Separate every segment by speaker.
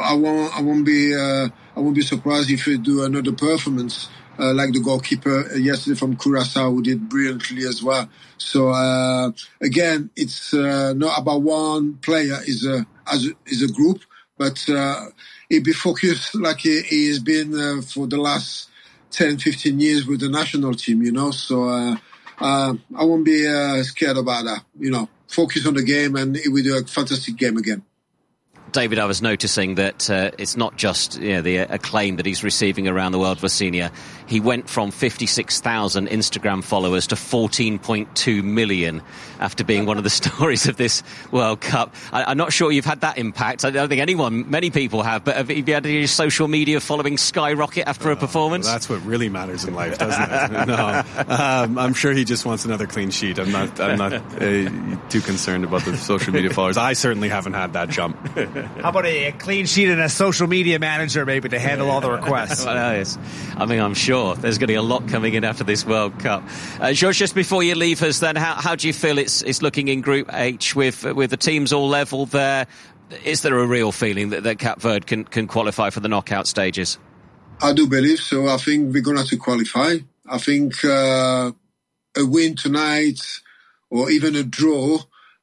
Speaker 1: I won't be surprised if we do another performance like the goalkeeper yesterday from Curaçao, who did brilliantly as well. So again, it's not about one player; is a group, but he'll be focused like he has been for the last 10, 15 years with the national team. So I won't be scared about that. Focus on the game, and he will do a fantastic game again.
Speaker 2: David, I was noticing that it's not just the acclaim that he's receiving around the world, Vozinha. He went from 56,000 Instagram followers to 14.2 million after being one of the stories of this World Cup. I'm not sure you've had that impact. I don't think many people have, but have you had your social media following skyrocket after a performance?
Speaker 3: Well, that's what really matters in life, doesn't it? No, I'm sure he just wants another clean sheet. I'm not too concerned about the social media followers. I certainly haven't had that jump.
Speaker 4: How about a clean sheet and a social media manager maybe to handle all the requests?
Speaker 2: Well, yes. I'm sure there's going to be a lot coming in after this World Cup. George, just before you leave us then, how do you feel it's looking in Group H with the teams all level there? Is there a real feeling that Cape Verde can qualify for the knockout stages?
Speaker 1: I do believe so. I think we're going to have to qualify. I think a win tonight or even a draw,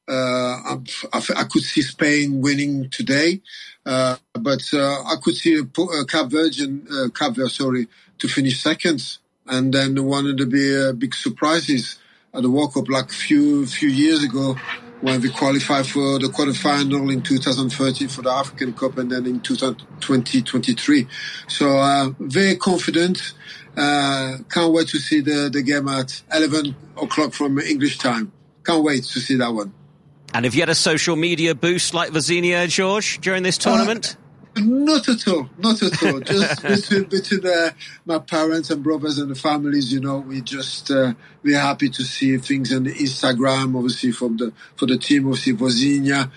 Speaker 1: I could see Spain winning today, but I could see Cape Verde to finish second, and then one of the big surprises at the World Cup, like few years ago when we qualified for the quarterfinal in 2013 for the African Cup, and then in 2023. So very confident. Can't wait to see the game at 11 o'clock from English time. Can't wait to see that one.
Speaker 2: And have you had a social media boost like Vozinha, George, during this tournament?
Speaker 1: Not at all. Just between my parents and brothers and the families, we just we're happy to see things on the Instagram, obviously for the team, obviously Vozinha.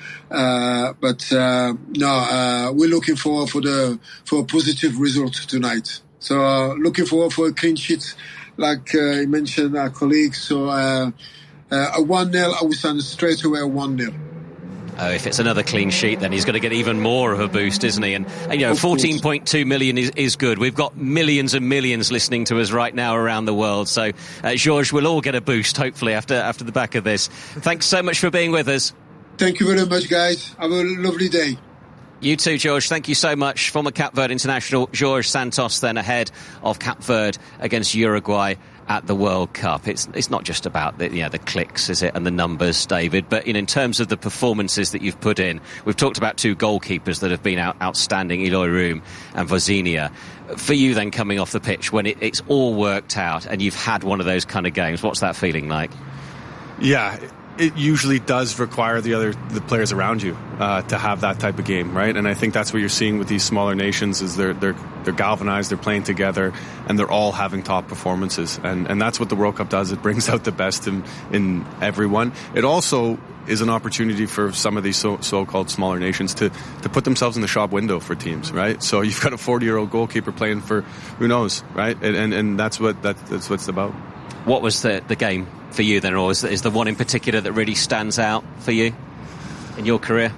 Speaker 1: But we're looking forward for a positive result tonight. So looking forward for a clean sheet, like you mentioned, our colleagues. So a 1-0, I will stand straight away 1-0.
Speaker 2: Oh, if it's another clean sheet, then he's going to get even more of a boost, isn't he? And 14.2 million is good. We've got millions and millions listening to us right now around the world. So, George, we'll all get a boost, hopefully, after the back of this. Thanks so much for being with us.
Speaker 1: Thank you very much, guys. Have a lovely day.
Speaker 2: You too, George. Thank you so much. Former Cape Verde international Jorge Santos, then ahead of Cape Verde against Uruguay at the World Cup. It's not just about the clicks, is it, and the numbers, David, but in terms of the performances that you've put in. We've talked about two goalkeepers that have been outstanding, Eloy Room and Vozinha. For you then, coming off the pitch when it's all worked out and you've had one of those kind of games, what's that feeling like?
Speaker 3: Yeah, it usually does require the players around you to have that type of game, right? And I think that's what you're seeing with these smaller nations is they're galvanized, they're playing together, and they're all having top performances. And that's what the World Cup does. It brings out the best in everyone. It also is an opportunity for some of these so-called smaller nations to put themselves in the shop window for teams, right? So you've got a 40-year-old goalkeeper playing for who knows, right? And that's what it's about.
Speaker 2: What was the game for you then, or is the one in particular that really stands out for you in your career?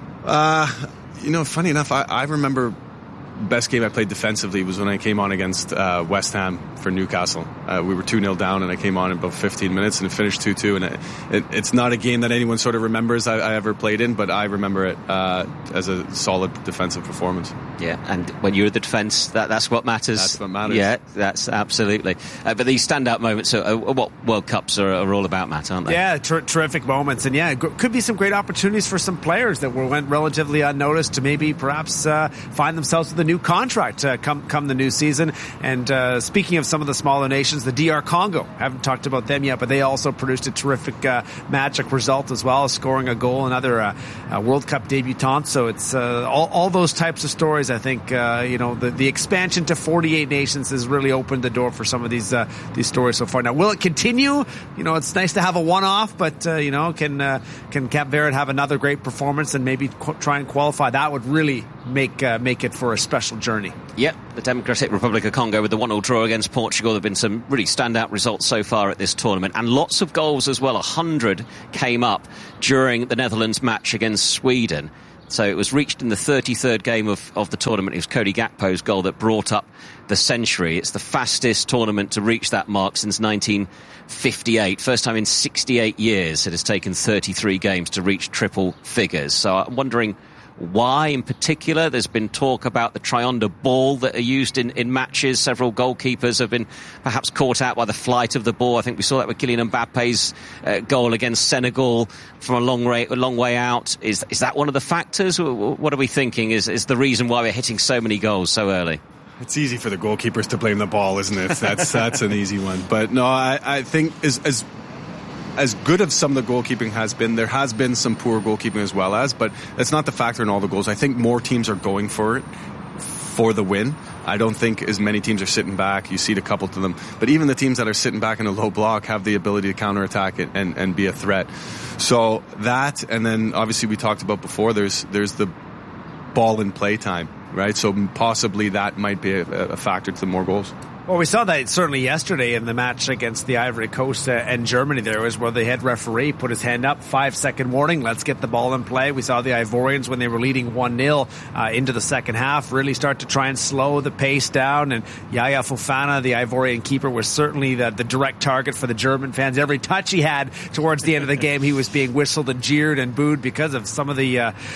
Speaker 3: Funny enough, I remember best game I played defensively was when I came on against West Ham for Newcastle. We were 2-0 down and I came on in about 15 minutes and it finished 2-2, and it's not a game that anyone sort of remembers I ever played in, but I remember it as a solid defensive performance.
Speaker 2: Yeah, and when you're the defence, that's what matters.
Speaker 3: That's what matters.
Speaker 2: Yeah, that's absolutely. But these standout moments are what World Cups are all about, Matt, aren't they?
Speaker 4: Yeah, terrific moments. And yeah, could be some great opportunities for some players that went relatively unnoticed to maybe perhaps find themselves with a new contract come the new season. And speaking of some of the smaller nations, the DR Congo, haven't talked about them yet, but they also produced a terrific magic result as well, scoring a goal, another World Cup debutant. So it's all those types of stories. I think the expansion to 48 nations has really opened the door for some of these stories so far. Now, will it continue? It's nice to have a one-off, but can Cape Verde have another great performance and maybe try and qualify? That would really make it for a special journey.
Speaker 2: Yep, the Democratic Republic of Congo with the 1-1 draw against Portugal. There have been some really standout results so far at this tournament, and lots of goals as well. 100 came up during the Netherlands match against Sweden. So it was reached in the 33rd game of the tournament. It was Cody Gakpo's goal that brought up the century. It's the fastest tournament to reach that mark since 1958. First time in 68 years it has taken 33 games to reach triple figures. So I'm wondering why in particular. There's been talk about the Trionder ball that are used in matches. Several goalkeepers have been perhaps caught out by the flight of the ball. I think we saw that with Kylian Mbappe's goal against Senegal from a long way out. Is that one of the factors? What are we thinking is the reason why we're hitting so many goals so early?
Speaker 3: It's easy for the goalkeepers to blame the ball, isn't it? That's an easy one. But no, I think as good as some of the goalkeeping has been, there has been some poor goalkeeping as well as, but it's not the factor in all the goals. I think more teams are going for it for the win. I don't think as many teams are sitting back. You see a couple to them. But even the teams that are sitting back in a low block have the ability to counterattack it and be a threat. So that, and then obviously we talked about before, there's the ball in play time, right? So possibly that might be a factor to more goals.
Speaker 4: Well, we saw that certainly yesterday in the match against the Ivory Coast and Germany. There was where the head referee put his hand up, 5-second warning, let's get the ball in play. We saw the Ivorians, when they were leading 1-0 into the second half, really start to try and slow the pace down. And Yaya Fofana, the Ivorian keeper, was certainly the direct target for the German fans. Every touch he had towards the end of the game, he was being whistled and jeered and booed because of some of the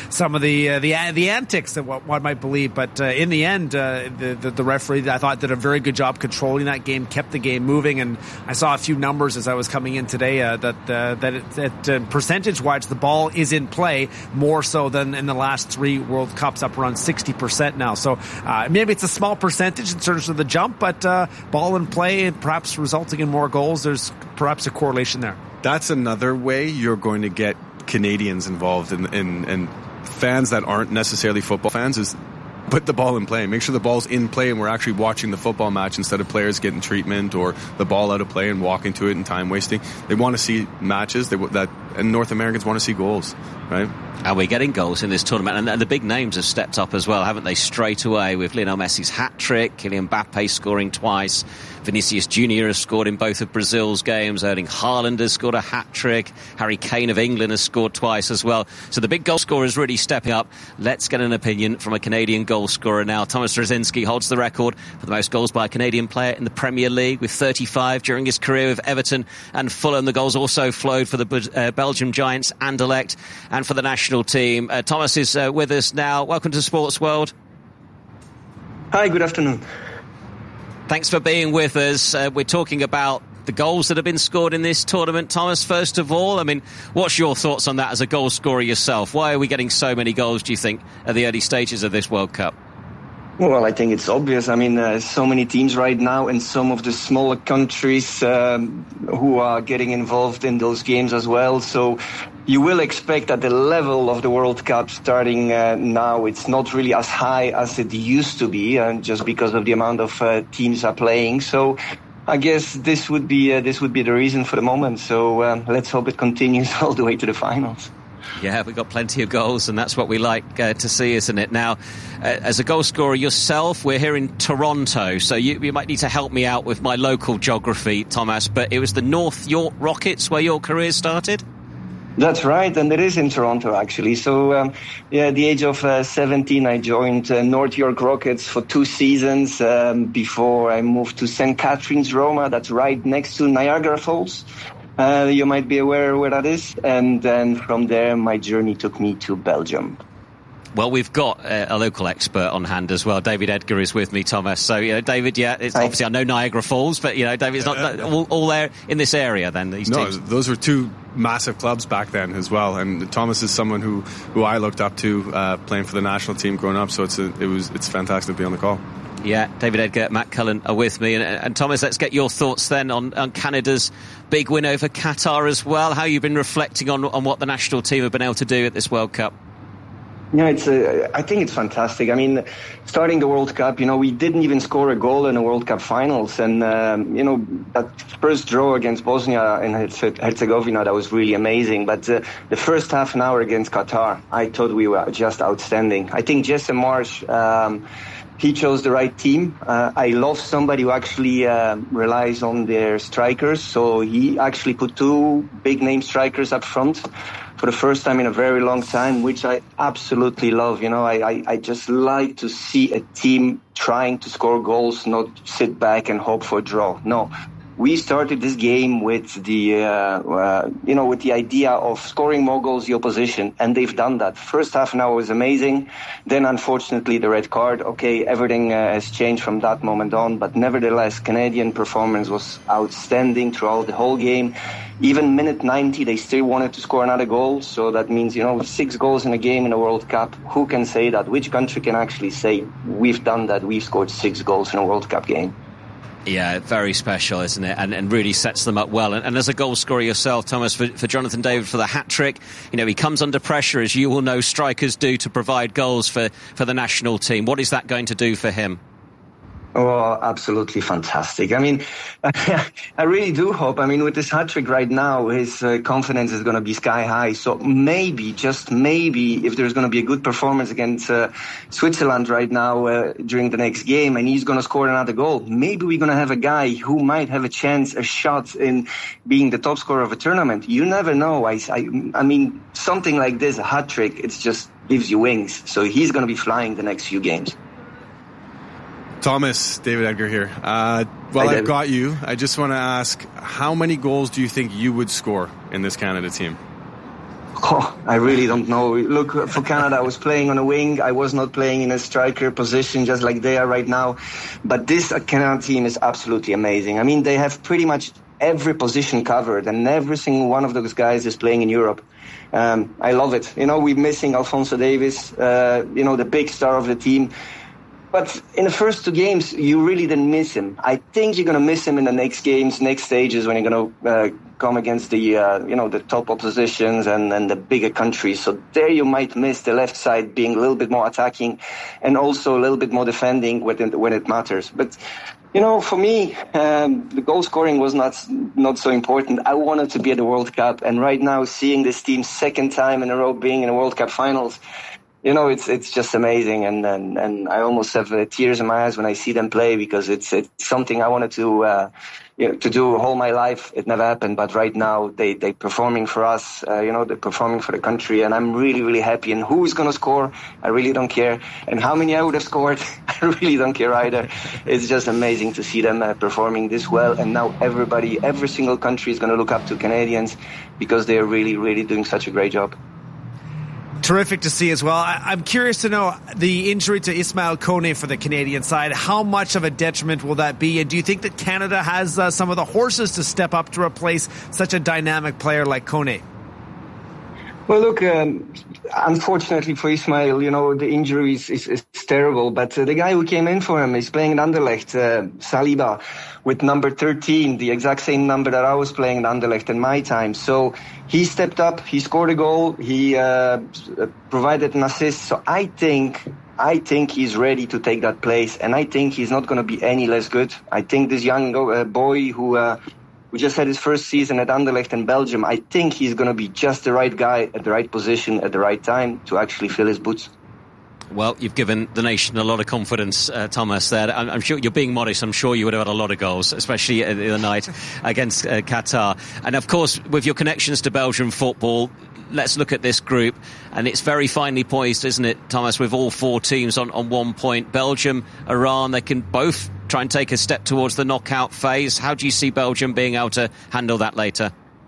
Speaker 4: antics that one might believe. But in the end, the referee, I thought, did a very good job controlling that game, kept the game moving. And I saw a few numbers as I was coming in today that percentage-wise the ball is in play more so than in the last 3 World Cups, up around 60% now. So maybe it's a small percentage in terms of the jump, but ball in play and perhaps resulting in more goals, there's perhaps a correlation there.
Speaker 3: That's another way you're going to get Canadians involved in fans that aren't necessarily football fans, is put the ball in play. Make sure the ball's in play and we're actually watching the football match instead of players getting treatment or the ball out of play and walking to it and time wasting. They want to see matches and North Americans want to see goals, right?
Speaker 2: And we're getting goals in this tournament, and the big names have stepped up as well, haven't they? Straight away with Lionel Messi's hat-trick, Kylian Mbappe scoring twice, Vinicius Junior has scored in both of Brazil's games, Erling Haaland has scored a hat-trick, Harry Kane of England has scored twice as well. So the big goal scorers really stepping up. Let's get an opinion from a Canadian goal scorer now. Thomas Rosiński holds the record for the most goals by a Canadian player in the Premier League with 35 during his career with Everton and Fulham. The goals also flowed for the Belgium Giants, Anderlecht, and for the national team. Thomas is with us now. Welcome to Sports World.
Speaker 5: Hi, good afternoon.
Speaker 2: Thanks for being with us. We're talking about the goals that have been scored in this tournament. Thomas, first of all, I mean, what's your thoughts on that as a goal scorer yourself? Why are we getting so many goals, do you think, at the early stages of this World Cup?
Speaker 5: Well, I think it's obvious. I mean, so many teams right now and some of the smaller countries who are getting involved in those games as well. So you will expect that the level of the World Cup starting now, it's not really as high as it used to be, just because of the amount of teams are playing. So I guess this would be the reason for the moment. So let's hope it continues all the way to the finals.
Speaker 2: Yeah, we've got plenty of goals, and that's what we like to see, isn't it? Now, as a goal scorer yourself, we're here in Toronto, so you might need to help me out with my local geography, Thomas, but it was the North York Rockets where your career started?
Speaker 5: That's right, and it is in Toronto, actually. So, at the age of 17, I joined North York Rockets for 2 seasons before I moved to St. Catharines, Roma. That's right next to Niagara Falls. You might be aware where that is. And then from there, my journey took me to Belgium.
Speaker 2: Well, we've got a local expert on hand as well. David Edgar is with me, Thomas. So, David, it's obviously I know Niagara Falls, but, David's not all there in this area then, these teams.
Speaker 3: No, those were 2 massive clubs back then as well. And Thomas is someone who I looked up to playing for the national team growing up. So it's fantastic to be on the call.
Speaker 2: Yeah, David Edgar, Matt Cullen are with me. And Thomas, let's get your thoughts then on Canada's big win over Qatar as well. How you've been reflecting on what the national team have been able to do at this World Cup.
Speaker 5: Yeah, I think it's fantastic. I mean, starting the World Cup, we didn't even score a goal in the World Cup finals. And, that first draw against Bosnia and Herzegovina, that was really amazing. But the first half an hour against Qatar, I thought we were just outstanding. I think Jesse Marsch he chose the right team. I love somebody who actually relies on their strikers. So he actually put 2 big-name strikers up front for the first time in a very long time, which I absolutely love. You know, I just like to see a team trying to score goals, not sit back and hope for a draw. No. We started this game with the idea of scoring more goals the opposition, and they've done that. First half an hour was amazing. Then, unfortunately, the red card. Okay, everything has changed from that moment on, but nevertheless, Canadian performance was outstanding throughout the whole game. Even minute 90, they still wanted to score another goal. So that means, 6 goals in a game in a World Cup. Who can say that? Which country can actually say, we've done that, we've scored 6 goals in a World Cup game?
Speaker 2: Yeah, very special, isn't it? And really sets them up well. And as a goal scorer yourself, Thomas, for Jonathan David for the hat-trick, he comes under pressure, as you will know strikers do, to provide goals for the national team. What is that going to do for him?
Speaker 5: Oh, absolutely fantastic. I mean, I really do hope. I mean, with this hat-trick right now, his confidence is going to be sky high. So maybe, just maybe, if there's going to be a good performance against Switzerland right now during the next game, and he's going to score another goal, maybe we're going to have a guy who might have a shot in being the top scorer of a tournament. You never know. I mean, something like this, a hat-trick, it just gives you wings. So he's going to be flying the next few games.
Speaker 3: Thomas, David Edgar here. Well, I've got you. I just want to ask, how many goals do you think you would score in this Canada team?
Speaker 5: Oh, I really don't know. Look, for Canada, I was playing on a wing. I was not playing in a striker position just like they are right now. But this Canada team is absolutely amazing. I mean, they have pretty much every position covered, and every single one of those guys is playing in Europe. I love it. We're missing Alphonso Davies, the big star of the team. But in the first 2 games, you really didn't miss him. I think you're going to miss him in the next games, next stages, when you're going to come against the top oppositions and the bigger countries. So there you might miss the left side being a little bit more attacking and also a little bit more defending when it matters. But, for me, the goal scoring was not so important. I wanted to be at the World Cup. And right now, seeing this team second time in a row being in the World Cup finals, it's just amazing, and I almost have tears in my eyes when I see them play, because it's something I wanted to do all my life. It never happened, but right now they performing for us. They're performing for the country, and I'm really, really happy. And who's going to score, I really don't care. And how many I would have scored, I really don't care either. It's just amazing to see them performing this well. And now every single country is going to look up to Canadians, because they're really, really doing such a great job.
Speaker 4: Terrific to see as well. I'm curious to know the injury to Ismail Kone for the Canadian side. How much of a detriment will that be? And do you think that Canada has some of the horses to step up to replace such a dynamic player like Kone?
Speaker 5: Well, look, unfortunately for Ismail, the injury is terrible. But the guy who came in for him is playing in Anderlecht, Saliba, with number 13, the exact same number that I was playing in Anderlecht in my time. So he stepped up, he scored a goal, he provided an assist. So I think he's ready to take that place, and I think he's not going to be any less good. I think this young boy who just had his first season at Anderlecht in Belgium, I think he's going to be just the right guy at the right position at the right time to actually fill his boots.
Speaker 2: Well, you've given the nation a lot of confidence, Thomas, there. I'm sure you're being modest. I'm sure you would have had a lot of goals, especially the other night against Qatar. And, of course, with your connections to Belgian football, let's look at this group. And it's very finely poised, isn't it, Thomas, with all 4 teams on 1 point. Belgium, Iran, they can both try and take a step towards the knockout phase. How do you see Belgium being able to handle that later?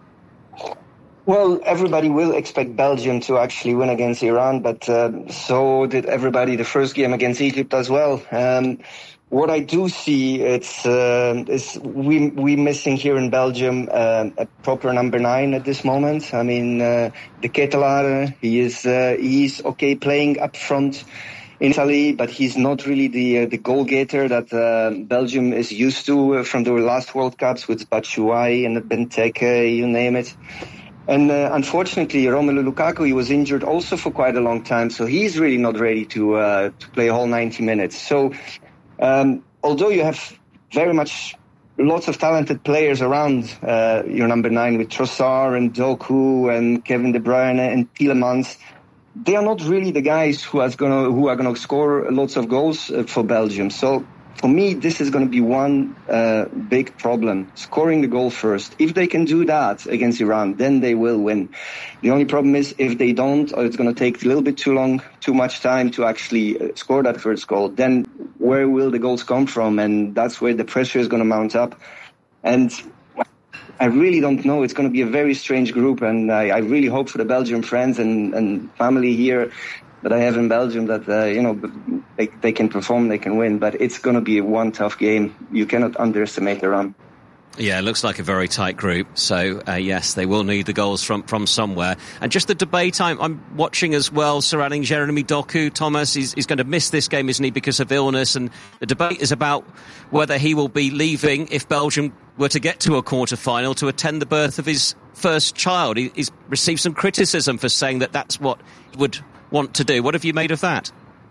Speaker 5: Well, everybody will expect Belgium to actually win against Iran, but so did everybody the first game against Egypt as well. What I do see is we missing here in Belgium a proper number 9 at this moment. I mean, De Ketelaere, he's okay playing up front in Italy, but he's not really the goal getter that Belgium is used to from the last World Cups with Batshuayi and Benteke, you name it. And unfortunately, Romelu Lukaku, he was injured also for quite a long time, so he's really not ready to play a whole 90 minutes. So although you have very much lots of talented players around your number 9 with Trossard and Doku and Kevin De Bruyne and Tielemans, they are not really the guys who are gonna score lots of goals for Belgium. So for me, this is going to be one big problem, scoring the goal first. If they can do that against Iran, then they will win. The only problem is if they don't, or it's going to take a little bit too much time to actually score that first goal, then where will the goals come from? And that's where the pressure is going to mount up. And I really don't know. It's going to be a very strange group, and I really hope for the Belgian friends and family here that I have in Belgium that, they can perform, they can win. But it's going to be one tough game. You cannot underestimate Iran.
Speaker 2: Yeah, it looks like a very tight group. So, yes, they will need the goals from somewhere. And just the debate I'm watching as well surrounding Jeremy Doku. Thomas, he's going to miss this game, isn't he, because of illness? And the debate is about whether he will be leaving if Belgium were to get to a quarter-final to attend the birth of his first child. He's received some criticism for saying that that's what he would want to do. What have you made of that?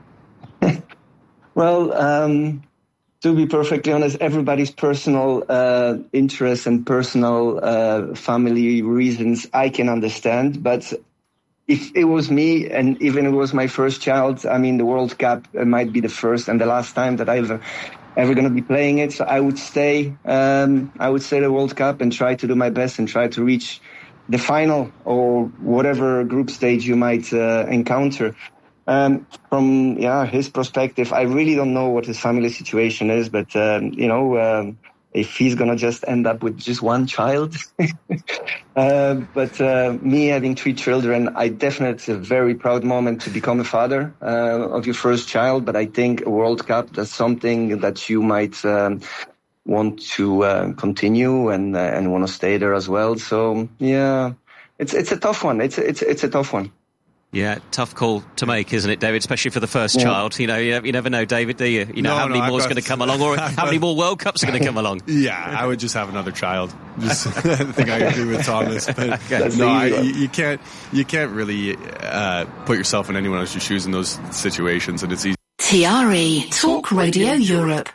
Speaker 5: Well, to be perfectly honest, everybody's personal interests and personal family reasons I can understand. But if it was me, and even if it was my first child, I mean, the World Cup might be the first and the last time that I've ever going to be playing it. So I would stay the World Cup and try to do my best and try to reach the final or whatever group stage you might encounter. From his perspective, I really don't know what his family situation is, but if he's gonna just end up with just one child, but me having 3 children, it's a very proud moment to become a father of your first child. But I think a World Cup, that's something that you might want to continue and want to stay there as well. So yeah, it's a tough one. It's a tough one.
Speaker 2: Yeah, tough call to make, isn't it, David? Especially for the first child. You never know, David, do you? How many more is going to come along, or how many more World Cups are going to come along?
Speaker 3: Yeah, I would just have another child. I think I agree with Thomas. But you can't really put yourself in anyone else's shoes in those situations, and it's easy.
Speaker 6: TRE Talk Radio Europe.